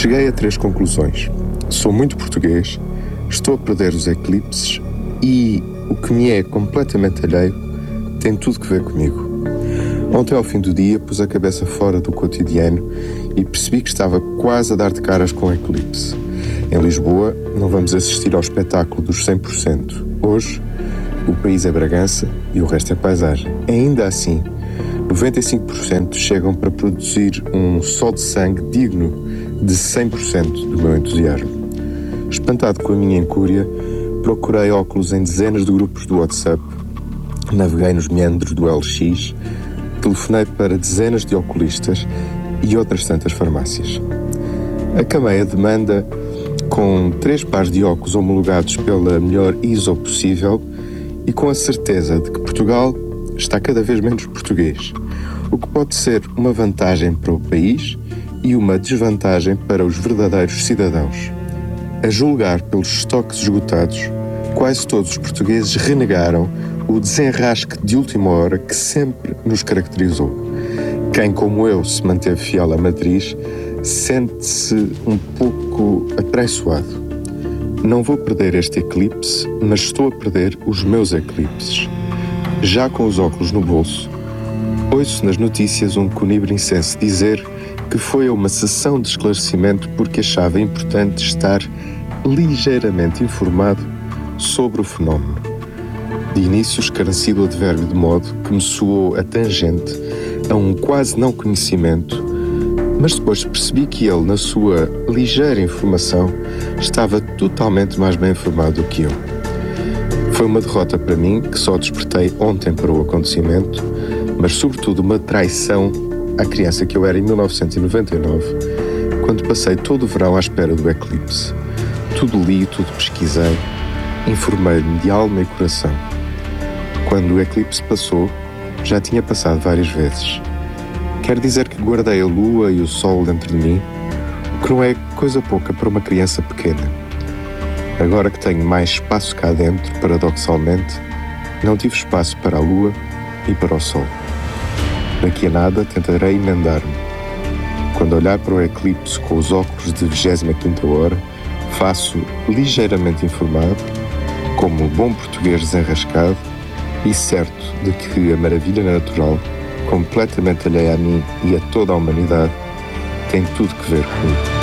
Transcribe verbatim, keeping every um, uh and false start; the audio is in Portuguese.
Cheguei a três conclusões. Sou muito português, estou a perder os eclipses e o que me é completamente alheio tem tudo que ver comigo. Ontem, ao fim do dia, pus a cabeça fora do cotidiano e percebi que estava quase a dar de caras com o eclipse. Em Lisboa, não vamos assistir ao espetáculo dos cem por cento. Hoje, o país é Bragança e o resto é paisagem. Ainda assim, noventa e cinco por cento chegam para produzir um sol de sangue digno de cem por cento do meu entusiasmo. Espantado com a minha incúria, procurei óculos em dezenas de grupos do WhatsApp, naveguei nos meandros do L X, telefonei para dezenas de oculistas e outras tantas farmácias. Acamei a demanda com três pares de óculos homologados pela melhor I S O possível e com a certeza de que Portugal está cada vez menos português, o que pode ser uma vantagem para o país e uma desvantagem para os verdadeiros cidadãos. A julgar pelos estoques esgotados, quase todos os portugueses renegaram o desenrasque de última hora que sempre nos caracterizou. Quem, como eu, se manteve fiel à matriz, sente-se um pouco atraiçoado. Não vou perder este eclipse, mas estou a perder os meus eclipses. Já com os óculos no bolso, ouço nas notícias um conibrincense dizer que foi a uma sessão de esclarecimento porque achava importante estar ligeiramente informado sobre o fenómeno. De início escarneci do advérbio de modo que me soou a tangente a um quase não conhecimento, mas depois percebi que ele, na sua ligeira informação, estava totalmente mais bem informado do que eu. Foi uma derrota para mim, que só despertei ontem para o acontecimento, mas sobretudo uma traição à criança que eu era em mil novecentos e noventa e nove, quando passei todo o verão à espera do eclipse. Tudo li, tudo pesquisei, informei-me de alma e coração. Quando o eclipse passou, já tinha passado várias vezes. Quer dizer que guardei a lua e o sol dentro de mim, o que não é coisa pouca para uma criança pequena. Agora que tenho mais espaço cá dentro, paradoxalmente, não tive espaço para a lua e para o sol. Daqui a nada tentarei emendar-me. Quando olhar para o eclipse com os óculos de vigésima quinta hora, faço ligeiramente informado, como um bom português desenrascado, e certo de que a maravilha natural, completamente alheia a mim e a toda a humanidade, tem tudo que ver comigo.